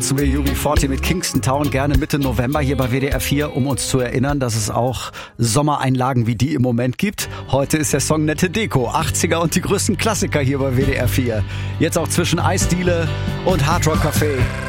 benutzen wir UB40 mit Kingston Town gerne Mitte November hier bei WDR 4, um uns zu erinnern, dass es auch Sommereinlagen wie die im Moment gibt. Heute ist der Song Nette Deko, 80er und die größten Klassiker hier bei WDR 4. Jetzt auch zwischen Eisdiele und Hardrock Café.